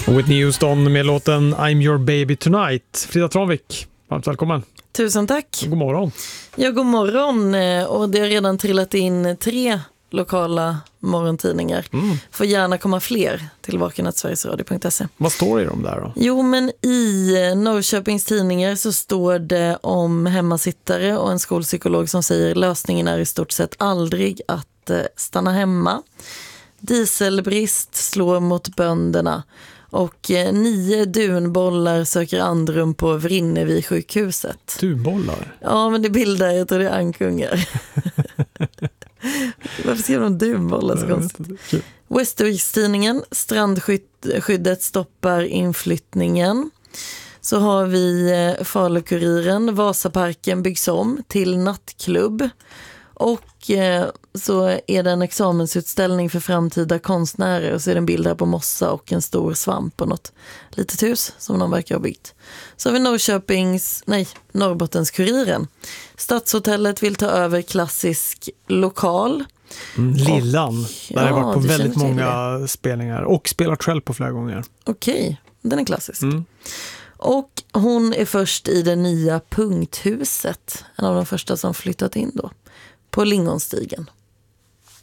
Whitney Houston med låten I'm Your Baby Tonight. Frida Tranvik, varmt välkommen. Tusen tack. God morgon. Ja, god morgon. Och det har redan trillat in 3 lokala morgontidningar. Får gärna komma fler till vaken@sverigesradio.se. Vad står det i dem där då? Jo, men i Norrköpings tidningar så står det om hemmasittare och en skolpsykolog som säger lösningen är i stort sett aldrig att stanna hemma. Dieselbrist slår mot bönderna och 9 dunbollar söker andrum på Vrinnevi sjukhuset. Dunbollar? Ja, men det bildar, jag tror det är ankungar. Varför skriver de dunbollar så konstigt? Västervikstidningen, strandskyddet stoppar inflyttningen. Så har vi Falukuriren, Vasaparken byggs om till nattklubb. Och så är det en examensutställning för framtida konstnärer och så är det en bild här på mossa och en stor svamp och något litet hus som någon verkar ha byggt. Så har vi Norrbottens-Kuriren. Stadshotellet vill ta över klassisk lokal. Lillan, där har jag varit på väldigt många spelningar och spelat själv på flera gånger. Okej, den är klassisk. Och hon är först i det nya punkthuset, en av de första som flyttat in då, på Lingonstigen.